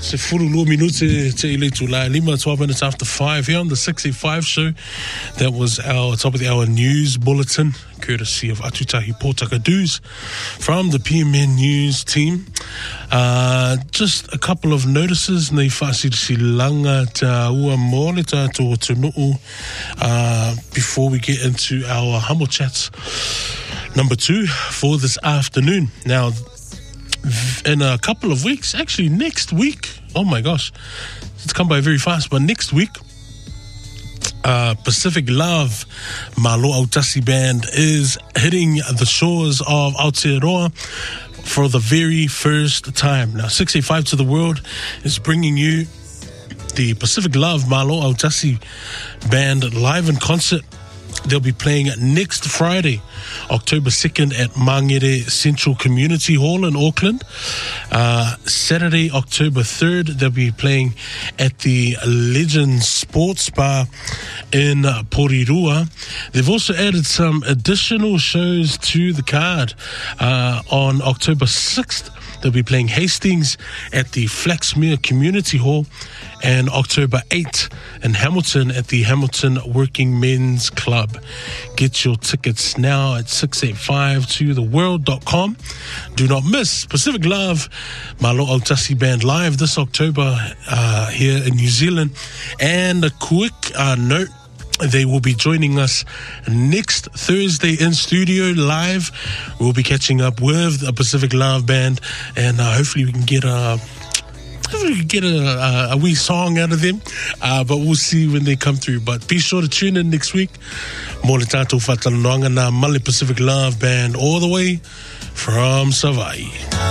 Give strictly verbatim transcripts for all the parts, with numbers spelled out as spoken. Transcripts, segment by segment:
Se furulu minute te ile tula lima, twelve minutes after five here on the six eighty-five show. That was our top of the hour news bulletin, courtesy of Atutahi Pōtaka Dues from the P M N News team. Uh, just a couple of notices. Nei whasirisi langa ta ua mōne tātou tunuu uh, before we get into our humble chats number two for this afternoon. Now, in a couple of weeks, actually next week, oh my gosh, it's come by very fast, but next week, uh, Pacific Love, Malo Autasi Band, is hitting the shores of Aotearoa for the very first time. Now, six eighty-five to the World is bringing you the Pacific Love, Malo Autasi Band live in concert. They'll be playing next Friday, October second at Mangere Central Community Hall in Auckland. Uh, Saturday, October third, they'll be playing at the Legends Sports Bar in Porirua. They've also added some additional shows to the card. Uh, on October sixth, they'll be playing Hastings at the Flaxmere Community Hall, and October eighth in Hamilton at the Hamilton Working Men's Club. Get your tickets now at six eighty-five to the world dot com. Do not miss Pacific Love, Malo Autasi Band live this October uh, here in New Zealand. And a quick uh, note, they will be joining us next Thursday in studio live. We'll be catching up with the Pacific Love Band, and uh, hopefully we can get a hopefully we can get a, a, a wee song out of them. Uh, but we'll see when they come through. But be sure to tune in next week. Mo le tātou whatalanoanga nā Male Pacific Love Band all the way from Savai.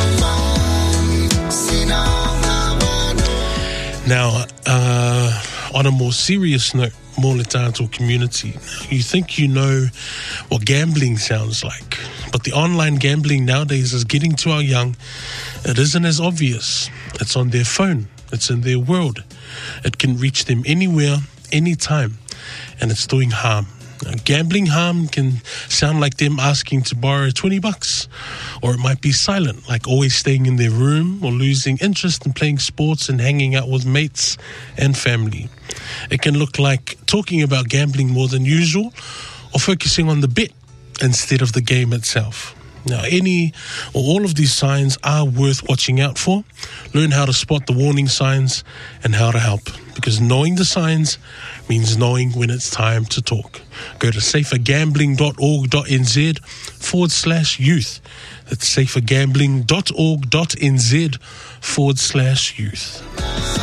Now, uh, on a more serious note, Mōle tātou community. You think you know what gambling sounds like, but the online gambling nowadays is getting to our young. It isn't as obvious. It's on their phone. It's in their world. It can reach them anywhere, anytime, and it's doing harm. Now, gambling harm can sound like them asking to borrow twenty bucks, or it might be silent, like always staying in their room or losing interest in playing sports and hanging out with mates and family. It can look like talking about gambling more than usual, or focusing on the bet instead of the game itself. Now, any or all of these signs are worth watching out for. Learn how to spot the warning signs and how to help, because knowing the signs means knowing when it's time to talk. Go to safergambling.org.nz forward slash youth. That's safergambling.org.nz forward slash youth.